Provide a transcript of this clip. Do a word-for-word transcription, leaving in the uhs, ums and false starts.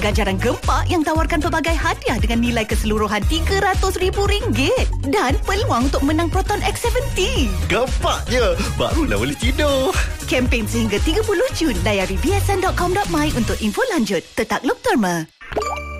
ganjaran gempak yang tawarkan pelbagai hadiah dengan nilai keseluruhan tiga ratus ribu ringgit dan peluang untuk menang Proton X tujuh puluh. Gempaknya, barulah boleh tidur. Kempen sehingga tiga puluh Jun. Layari b s n dot com dot my untuk info lanjut. Tetak Lok Terma.